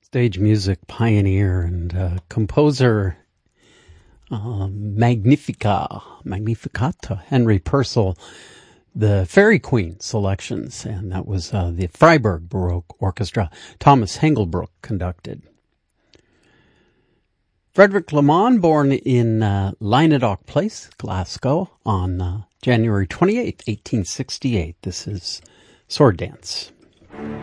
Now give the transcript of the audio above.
Stage music pioneer and composer Magnificata, Henry Purcell, the Fairy Queen selections, and that was the Freiburg Baroque Orchestra. Thomas Hengelbrook conducted. Frederick Lamond, born in Lynedoch Place, Glasgow, on January 28, 1868. This is Sword Dance.